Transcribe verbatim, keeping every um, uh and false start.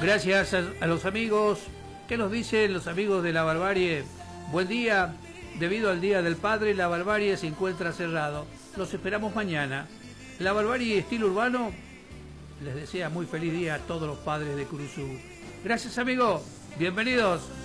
Gracias a, a los amigos. ¿Qué nos dicen los amigos de La Barbarie? Buen día. Debido al Día del Padre, La Barbarie se encuentra cerrado. Los esperamos mañana. La Barbarie Estilo Urbano les desea muy feliz día a todos los padres de Curuzú. Gracias, amigo. Bienvenidos.